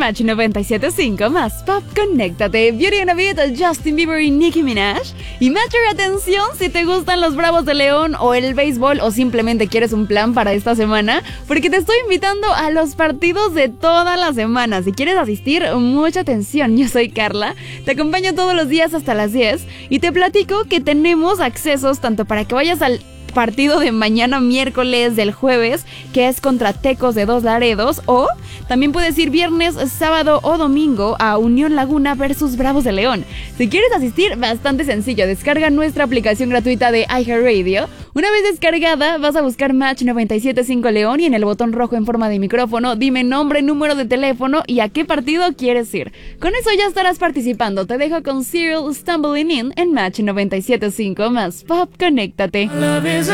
Match 97.5 más Pop, conéctate. Beauty and a Beat, Justin Bieber y Nicki Minaj. Y Matcher, atención, si te gustan los Bravos de León o el béisbol o simplemente quieres un plan para esta semana, porque te estoy invitando a los partidos de toda la semana. Si quieres asistir, mucha atención. Yo soy Carla, te acompaño todos los días hasta las 10 y te platico que tenemos accesos tanto para que vayas al partido de mañana miércoles, del jueves, que es contra Tecos de Dos Laredos, o también puedes ir viernes, sábado o domingo a Unión Laguna versus Bravos de León. Si quieres asistir, bastante sencillo, descarga nuestra aplicación gratuita de iHeartRadio. Una vez descargada, vas a buscar Match 97.5 León y en el botón rojo en forma de micrófono, dime nombre, número de teléfono y a qué partido quieres ir. Con eso ya estarás participando. Te dejo con Cyril Stumbling In en Match 97.5 más Pop, conéctate.